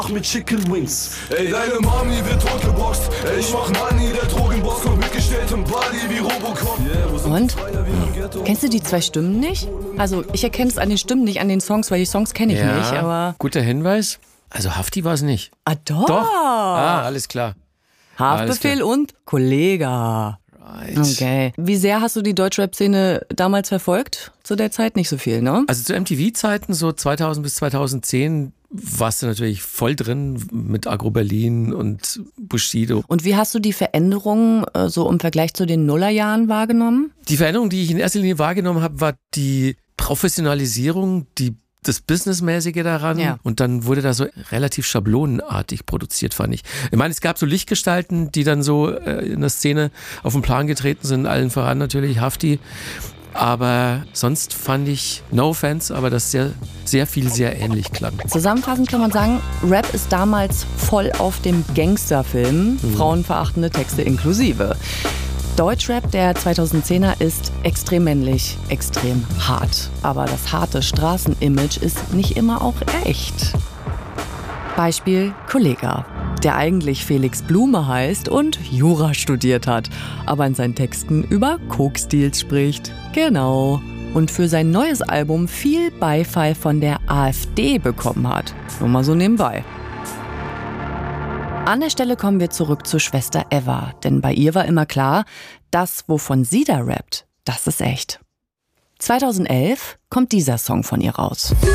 mit Chicken Wings. Ey, deine Mami wird totgeboxt. Ey, ich mach Money, der Drogenboss kommt mitgestellt im Body wie Robocop. Und? Kennst du die zwei Stimmen nicht? Also ich erkenne es an den Stimmen, nicht an den Songs, weil die Songs kenne ich nicht, aber... Guter Hinweis. Also Hafti war es nicht. Ah doch? Alles klar. Haftbefehl und Kollega. Right. Okay. Wie sehr hast du die Deutschrap-Szene damals verfolgt? Zu der Zeit nicht so viel, ne? Also zu MTV-Zeiten, so 2000 bis 2010, warst du natürlich voll drin mit Agro Berlin und Bushido. Und wie hast du die Veränderungen so im Vergleich zu den Nullerjahren wahrgenommen? Die Veränderung, die ich in erster Linie wahrgenommen habe, war die Professionalisierung, das Businessmäßige daran. Ja. Und dann wurde da so relativ schablonenartig produziert, fand ich. Ich meine, es gab so Lichtgestalten, die dann so in der Szene auf den Plan getreten sind, allen voran natürlich Hafti. Aber sonst fand ich, no offense, aber das sehr, sehr viel sehr ähnlich klang. Zusammenfassend kann man sagen, Rap ist damals voll auf dem Gangsterfilm, frauenverachtende Texte inklusive. Deutschrap der 2010er ist extrem männlich, extrem hart. Aber das harte Straßenimage ist nicht immer auch echt. Beispiel Kollega, der eigentlich Felix Blume heißt und Jura studiert hat, aber in seinen Texten über Koksdeals spricht. Genau. Und für sein neues Album viel Beifall von der AfD bekommen hat. Nur mal so nebenbei. An der Stelle kommen wir zurück zu Schwester Eva, denn bei ihr war immer klar, das, wovon sie da rappt, das ist echt. 2011 kommt dieser Song von ihr raus.